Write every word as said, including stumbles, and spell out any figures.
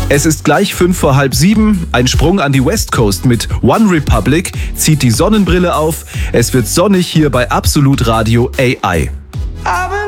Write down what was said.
Es ist gleich fünf vor halb sieben. Ein Sprung an die West Coast mit One Republic. Zieht die Sonnenbrille auf. Es wird sonnig hier bei Absolut Radio A I.